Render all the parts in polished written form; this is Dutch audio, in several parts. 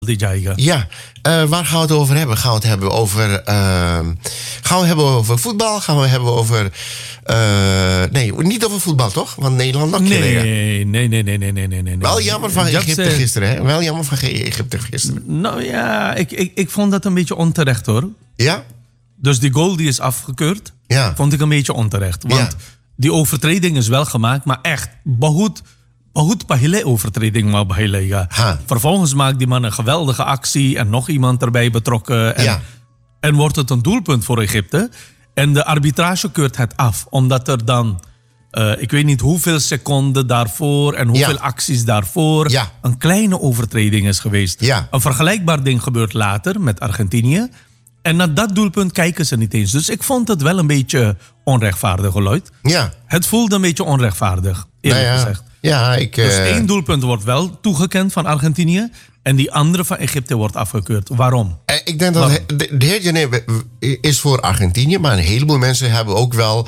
दी जाएगा. Ja, waar gaan we het over hebben? Gaan we het hebben over voetbal? Gaan we hebben over... nee, niet over voetbal, toch? Want Nederland nog Nee. Wel jammer van Egypte gisteren, hè? Wel jammer van Egypte gisteren. Nou ja, ik vond dat een beetje onterecht, hoor. Ja? Dus die goal die is afgekeurd, vond ik een beetje onterecht. Want die overtreding is wel gemaakt, maar echt, बहुत पहले overtreding maar bij. Vervolgens maakt die man een geweldige actie en nog iemand erbij betrokken. En wordt het een doelpunt voor Egypte. En de arbitrage keurt het af, omdat er dan, ik weet niet hoeveel seconden daarvoor en hoeveel acties daarvoor, een kleine overtreding is geweest. Een vergelijkbaar ding gebeurt later met Argentinië. En naar dat doelpunt kijken ze niet eens. Dus ik vond het wel een beetje onrechtvaardig, Lloyd. Ja. Het voelde een beetje onrechtvaardig, eerlijk gezegd. Ja, Dus 1 doelpunt wordt wel toegekend van Argentinië. En die andere van Egypte wordt afgekeurd. Waarom? Ik denk dat de heer Gené is voor Argentinië. Maar een heleboel mensen hebben ook wel...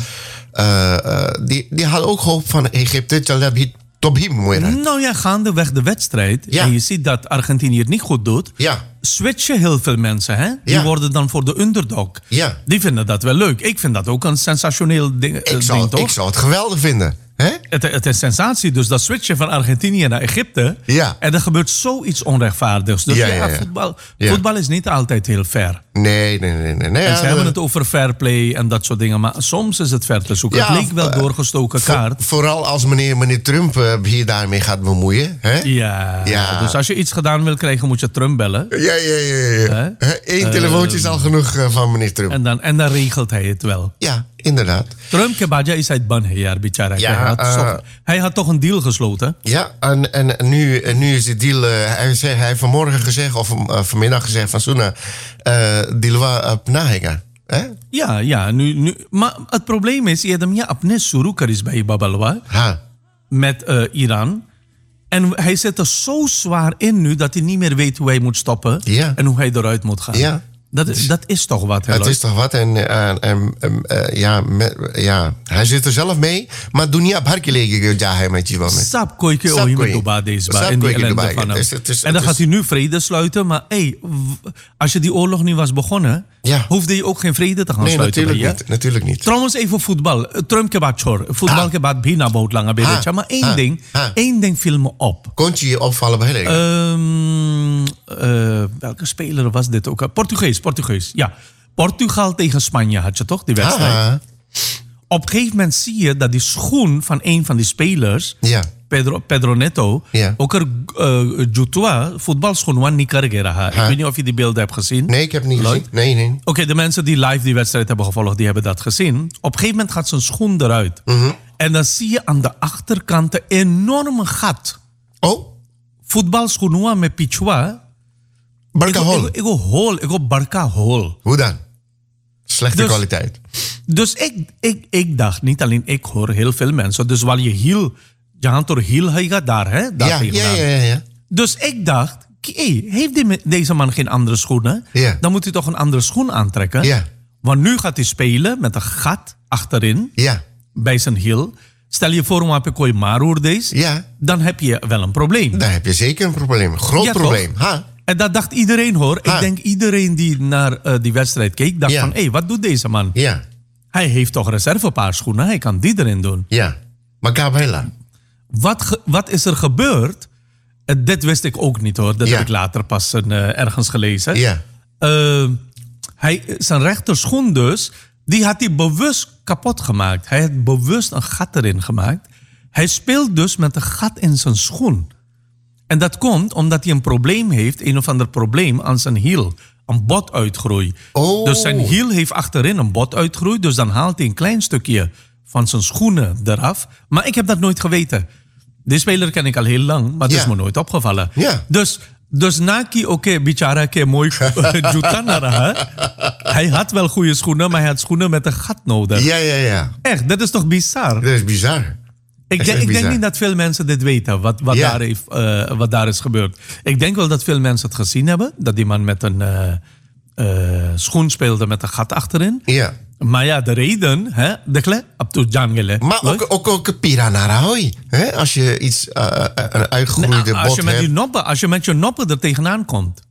die hadden ook hoop van Egypte. Nou ja, gaandeweg de wedstrijd. En je ziet dat Argentinië het niet goed doet. Switchen heel veel mensen. Hè? Die worden dan voor de underdog. Die vinden dat wel leuk. Ik vind dat ook een sensationeel ding, toch? Ik zou het geweldig vinden. Het is sensatie, dus dat switchen van Argentinië naar Egypte. En er gebeurt zoiets onrechtvaardigs. Dus voetbal is niet altijd heel fair. Nee. En ze hebben het over fair play en dat soort dingen. Maar soms is het ver te zoeken. Het leek wel doorgestoken kaart. Vooral als meneer Trump hier daarmee gaat bemoeien. Hè? Ja. Dus als je iets gedaan wil krijgen, moet je Trump bellen. Ja. Eén telefoontje is al genoeg van meneer Trump. En dan regelt hij het wel. Ja, inderdaad. Trump ke baja is uit ban jaar, bichara. Hij had toch een deal gesloten? Ja, en nu is de deal... hij heeft vanmorgen gezegd, of vanmiddag gezegd van Suna... deal pnahega. Ja, nu... Maar het probleem is, je hebt hem apne surukar is bij Babalwa. Met Iran. En hij zit er zo zwaar in nu dat hij niet meer weet hoe hij moet stoppen. En hoe hij eruit moet gaan. Dat is toch wat. Het is toch wat. Hij zit er zelf mee. Maar doe niet op hartje liggen, ja, hij met je wel mee. Sap koike ohi met Duba deze in die ellende van hem. En dan gaat hij nu vrede sluiten. Maar als je die oorlog niet was begonnen, hoefde je ook geen vrede te gaan sluiten. Nee, natuurlijk niet. Trouwens even voetbal. Trump ke baat chor. Voetbal ke baat bina bout lange bedetje. Maar één ding viel me op. Kon je je opvallen bij welke speler was dit ook? Portugees. Ja, Portugal tegen Spanje had je toch, die wedstrijd? Op een gegeven moment zie je dat die schoen van een van die spelers, Pedro Neto, ook er Jutua, voetbalschoen, wan niet kargera. Ik weet niet of je die beelden hebt gezien. Nee, ik heb het niet gezien. Nee. Oké, de mensen die live die wedstrijd hebben gevolgd, die hebben dat gezien. Op een gegeven moment gaat zijn schoen eruit. En dan zie je aan de achterkant een enorme gat. Voetbalschoen met pichua. Barca hol. Ik go Barca hol. Hoe dan? Slechte kwaliteit. Dus ik dacht, niet alleen ik hoor heel veel mensen. Dus waar je hiel, je hand door hiel, hij gaat daar, hè? Ja. Dus ik dacht, heeft deze man geen andere schoenen? Dan moet hij toch een andere schoen aantrekken? Want nu gaat hij spelen met een gat achterin, bij zijn hiel. Stel je voor, maar heb je maroer deze, dan heb je wel een probleem. Dan heb je zeker een probleem. Groot probleem. En dat dacht iedereen, hoor. Ik denk iedereen die naar die wedstrijd keek, dacht van, wat doet deze man? Hij heeft toch reservepaarschoenen, hij kan die erin doen. Maar Gabriela. Wat is er gebeurd? Dit wist ik ook niet, hoor. Dat heb ik later pas ergens gelezen. Zijn rechterschoen dus, die had hij bewust kapot gemaakt. Hij had bewust een gat erin gemaakt. Hij speelt dus met een gat in zijn schoen. En dat komt omdat hij een probleem heeft, een of ander probleem aan zijn hiel. Een botuitgroei. Dus zijn hiel heeft achterin een botuitgroei. Dus dan haalt hij een klein stukje van zijn schoenen eraf. Maar ik heb dat nooit geweten. Die speler ken ik al heel lang, maar het is me nooit opgevallen. Dus Naki, bichara ke mooi juta. Hij had wel goede schoenen, maar hij had schoenen met een gat nodig. Ja. Echt, dat is toch bizar? Dat is bizar. Ik denk niet dat veel mensen dit weten, wat daar is gebeurd. Ik denk wel dat veel mensen het gezien hebben. Dat die man met een schoen speelde met een gat achterin. Maar ja, de reden, hè, maar ook piranarahoi. Als je iets een uitgegroeide bot als je met je noppen er tegenaan komt.